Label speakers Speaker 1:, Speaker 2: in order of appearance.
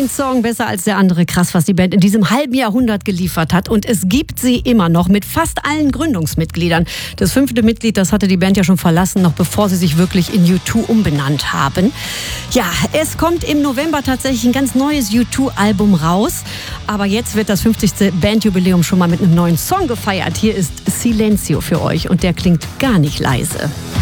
Speaker 1: Song besser als der andere. Krass, was die Band in diesem halben Jahrhundert geliefert hat. Und es gibt sie immer noch mit fast allen Gründungsmitgliedern. Das 5. Mitglied, das hatte die Band ja schon verlassen, noch bevor sie sich wirklich in U2 umbenannt haben. Ja, es kommt im November tatsächlich ein ganz neues U2-Album raus. Aber jetzt wird das 50. Bandjubiläum schon mal mit einem neuen Song gefeiert. Hier ist Silencio für euch und der klingt gar nicht leise.